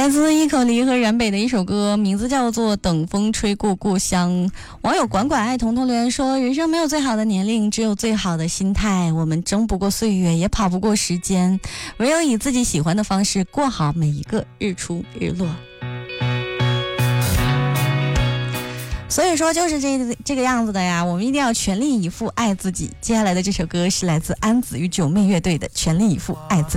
来自一口梨和陕北的一首歌，名字叫做《等风吹过故乡》。网友管管爱童童留言说，人生没有最好的年龄，只有最好的心态。我们争不过岁月，也跑不过时间，唯有以自己喜欢的方式过好每一个日出日落。所以说就是这个样子的呀，我们一定要全力以赴爱自己。接下来的这首歌是来自安子与九妹乐队的《全力以赴爱自己》。